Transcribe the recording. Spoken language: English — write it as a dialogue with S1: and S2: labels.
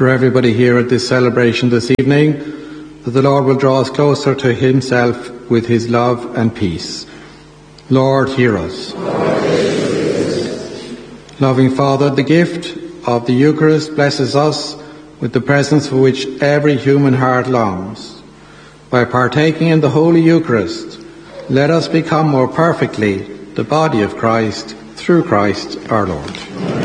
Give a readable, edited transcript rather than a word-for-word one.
S1: for everybody here at this celebration this evening, that the Lord will draw us closer to himself with his love and peace. Lord, hear us. Loving Father, the gift of the Eucharist blesses us with the presence for which every human heart longs. By partaking in the Holy Eucharist, let us become more perfectly the body of Christ, through Christ our Lord.